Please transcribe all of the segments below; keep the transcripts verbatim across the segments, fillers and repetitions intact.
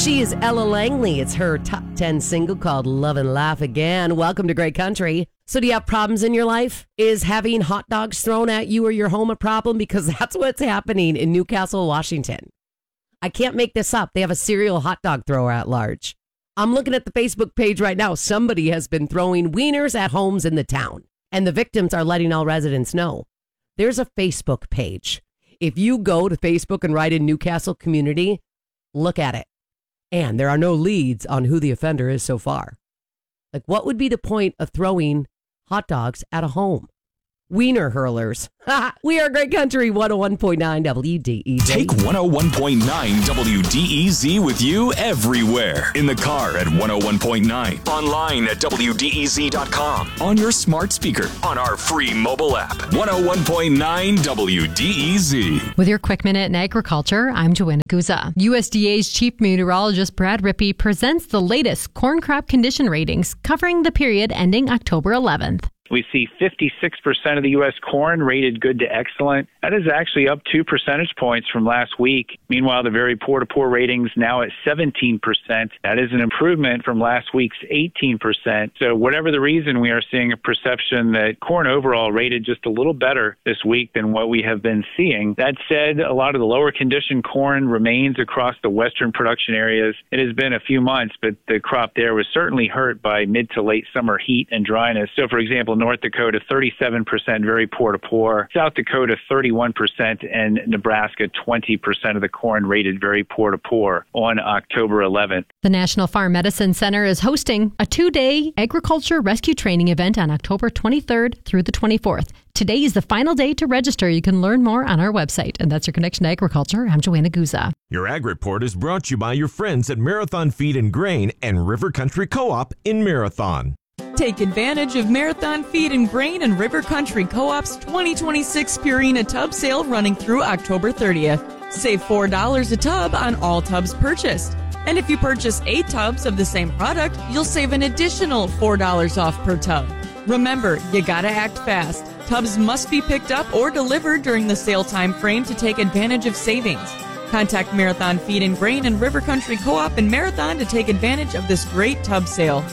She is Ella Langley. It's her top ten single called Love and Laugh Again. Welcome to Great Country. So do you have problems in your life? Is having hot dogs thrown at you or your home a problem? Because that's what's happening in Newcastle, Washington. I can't make this up. They have a serial hot dog thrower at large. I'm looking at the Facebook page right now. Somebody has been throwing wieners at homes in the town, and the victims are letting all residents know. There's a Facebook page. If you go to Facebook and write in Newcastle community, look at it. And there are no leads on who the offender is so far. Like, what would be the point of throwing hot dogs at a home? Wiener hurlers. We are Great Country one oh one point nine W D E Z. Take one oh one point nine W D E Z with you everywhere. In the car at one oh one point nine. Online at W D E Z dot com. On your smart speaker. On our free mobile app. one oh one point nine W D E Z. With your quick minute in agriculture, I'm Joanna Guza. U S D A's Chief Meteorologist Brad Rippey presents the latest corn crop condition ratings covering the period ending October eleventh. We see fifty-six percent of the U S corn rated good to excellent. That is actually up two percentage points from last week. Meanwhile, the very poor to poor ratings now at seventeen percent. That is an improvement from last week's eighteen percent. So whatever the reason, we are seeing a perception that corn overall rated just a little better this week than what we have been seeing. That said, a lot of the lower condition corn remains across the western production areas. It has been a few months, but the crop there was certainly hurt by mid to late summer heat and dryness. So for example, North Dakota, thirty-seven percent very poor to poor. South Dakota, thirty-one percent. And Nebraska, twenty percent of the corn rated very poor to poor on October eleventh. The National Farm Medicine Center is hosting a two-day agriculture rescue training event on October twenty-third through the twenty-fourth. Today is the final day to register. You can learn more on our website. And that's your Connection to Agriculture. I'm Joanna Guza. Your Ag Report is brought to you by your friends at Marathon Feed and Grain and River Country Co-op in Marathon. Take advantage of Marathon Feed and Grain and River Country Co-op's twenty twenty-six Purina tub sale running through October thirtieth. Save four dollars a tub on all tubs purchased. And if you purchase eight tubs of the same product, you'll save an additional four dollars off per tub. Remember, you gotta act fast. Tubs must be picked up or delivered during the sale time frame to take advantage of savings. Contact Marathon Feed and Grain and River Country Co-op in Marathon to take advantage of this great tub sale.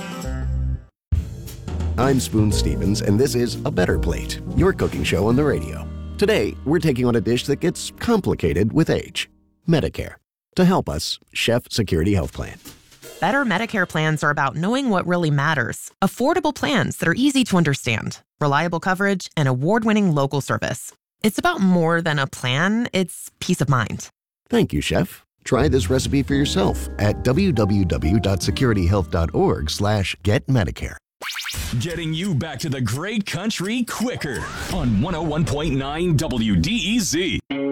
I'm Spoon Stevens, and this is A Better Plate, your cooking show on the radio. Today, we're taking on a dish that gets complicated with age, Medicare. To help us, Chef Security Health Plan. Better Medicare plans are about knowing what really matters. Affordable plans that are easy to understand, reliable coverage, and award-winning local service. It's about more than a plan, it's peace of mind. Thank you, Chef. Try this recipe for yourself at w w w dot security health dot org slash get medicare. Getting you back to the Great Country quicker on one oh one point nine W D E Z.